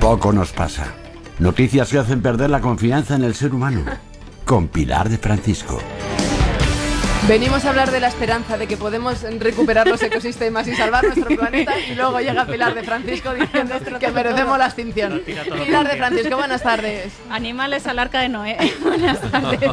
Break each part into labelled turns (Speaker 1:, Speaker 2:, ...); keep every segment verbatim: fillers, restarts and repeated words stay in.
Speaker 1: Poco nos pasa. Noticias que hacen perder la confianza en el ser humano. Con Pilar de Francisco.
Speaker 2: Venimos a hablar de la esperanza de que podemos recuperar los ecosistemas y salvar nuestro planeta, y luego llega Pilar de Francisco diciendo que merecemos la extinción. Pilar de Francisco, buenas tardes.
Speaker 3: Animales al arca de Noé. Buenas tardes.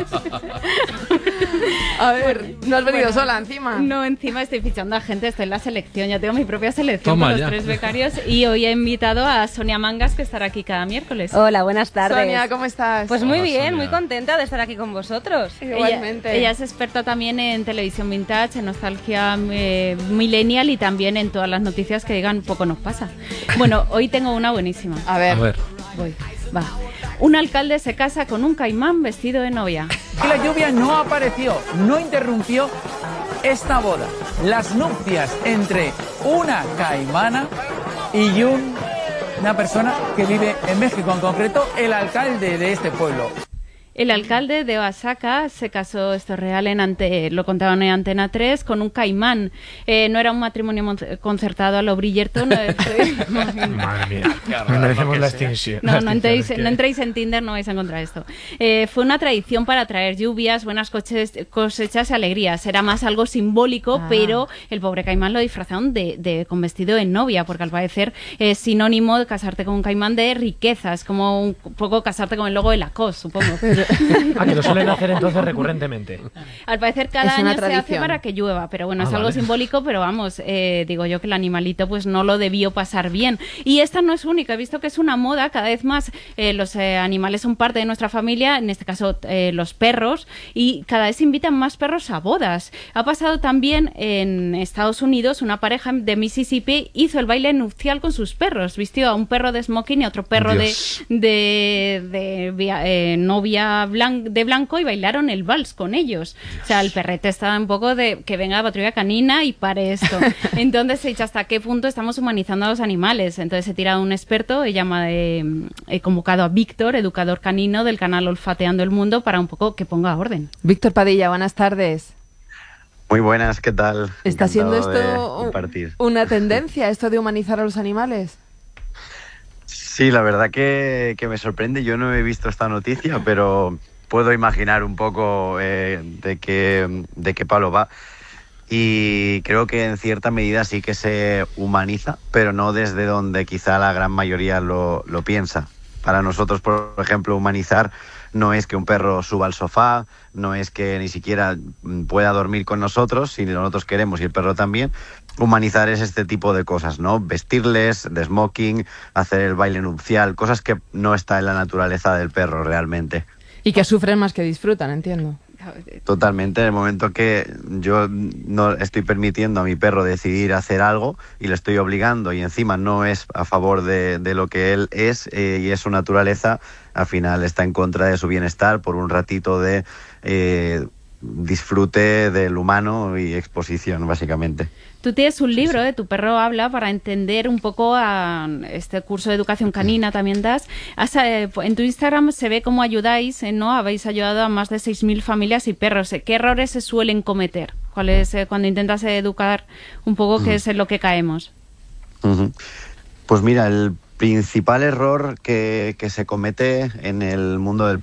Speaker 2: A ver, ¿no has venido
Speaker 3: bueno,
Speaker 2: sola encima?
Speaker 3: No, encima estoy fichando a gente, estoy en la selección, ya tengo mi propia selección
Speaker 4: Toma
Speaker 3: con los
Speaker 4: ya.
Speaker 3: tres becarios, y hoy he invitado a Sonia Mangas, que estará aquí cada miércoles.
Speaker 5: Hola, buenas tardes.
Speaker 2: Sonia, ¿cómo estás?
Speaker 5: Pues muy
Speaker 4: Hola,
Speaker 5: bien,
Speaker 4: Sonia.
Speaker 5: muy contenta de estar aquí con vosotros.
Speaker 2: Igualmente.
Speaker 3: Ella, ella es experta también en televisión vintage, en nostalgia eh, millennial y también en todas las noticias que digan poco nos pasa. Bueno, hoy tengo una buenísima.
Speaker 2: A ver.
Speaker 4: A ver.
Speaker 3: Voy, va. Un alcalde se casa con un caimán vestido de novia.
Speaker 6: Y la lluvia no apareció, no interrumpió esta boda. Las nupcias entre una caimana y un, una persona que vive en México, en concreto el alcalde de este pueblo.
Speaker 3: El alcalde de Oaxaca se casó, esto es real, en ante, lo contaban en Antena tres, con un caimán. Eh, no era un matrimonio mon- concertado a lo Bridgerton. No,
Speaker 4: Madre mía. No merecemos la extinción.
Speaker 3: no,
Speaker 4: la
Speaker 3: no,
Speaker 4: extinción,
Speaker 3: entréis,
Speaker 4: es que-
Speaker 3: no entréis en Tinder, no vais a encontrar esto. Eh, fue una tradición para traer lluvias, buenas coches- cosechas y alegrías. Era más algo simbólico,
Speaker 2: Ah.
Speaker 3: pero el pobre caimán lo disfrazaron de, de, con vestido de novia, porque al parecer es sinónimo de casarte con un caimán de riquezas, como un poco casarte con el logo de Lacoste, supongo.
Speaker 7: Ah, que lo suelen hacer entonces recurrentemente.
Speaker 3: Al parecer cada
Speaker 2: Es una
Speaker 3: año se hace
Speaker 2: tradición.
Speaker 3: para que llueva, pero bueno,
Speaker 7: Ah,
Speaker 3: es algo
Speaker 7: vale.
Speaker 3: simbólico, pero vamos, eh, digo yo que el animalito pues no lo debió pasar bien. Y esta no es única, he visto que es una moda, cada vez más eh, los eh, animales son parte de nuestra familia, en este caso eh, los perros, y cada vez se invitan más perros a bodas. Ha pasado también en Estados Unidos, una pareja de Mississippi hizo el baile nupcial con sus perros, vistió a un perro de smoking y a otro perro de,
Speaker 4: Dios.
Speaker 3: de, de via- eh, novia blan- de blanco y bailaron el vals con ellos. O sea, el perrete estaba un poco de que venga la patrulla canina y pare esto. Entonces se dicho hasta qué punto estamos humanizando a los animales. Entonces he tirado a un experto, he, llamado, eh, he convocado a Víctor, educador canino del canal Olfateando el Mundo, para un poco que ponga orden.
Speaker 2: Víctor Padilla, buenas tardes.
Speaker 8: Muy buenas, ¿qué tal?
Speaker 2: ¿Está siendo
Speaker 8: Encantado de
Speaker 2: esto
Speaker 8: compartir.
Speaker 2: una tendencia, esto de humanizar a los animales?
Speaker 8: Sí, la verdad que, que me sorprende. Yo no he visto esta noticia, pero puedo imaginar un poco eh, de, qué, de qué palo va. Y creo que en cierta medida sí que se humaniza, pero no desde donde quizá la gran mayoría lo, lo piensa. Para nosotros, por ejemplo, humanizar no es que un perro suba al sofá, no es que ni siquiera pueda dormir con nosotros, si nosotros queremos y el perro también. Humanizar es este tipo de cosas, ¿no? Vestirles de smoking, hacer el baile nupcial, cosas que no está en la naturaleza del perro realmente.
Speaker 2: Y que sufren más que disfrutan, entiendo.
Speaker 8: Totalmente, en el momento que yo no estoy permitiendo a mi perro decidir hacer algo y le estoy obligando y encima no es a favor de, de lo que él es eh, y es su naturaleza, al final está en contra de su bienestar por un ratito de eh, disfrute del humano y exposición, básicamente.
Speaker 3: Tú tienes un libro, de Tu perro habla, para entender un poco a este curso de educación canina también das. Has, eh, en tu Instagram se ve cómo ayudáis, eh, ¿no? Habéis ayudado a más de seis mil familias y perros. ¿Qué errores se suelen cometer? ¿Cuál es, eh, cuando intentas educar un poco, qué es en lo que caemos?
Speaker 8: Uh-huh. Pues mira, el principal error que, que se comete en el mundo del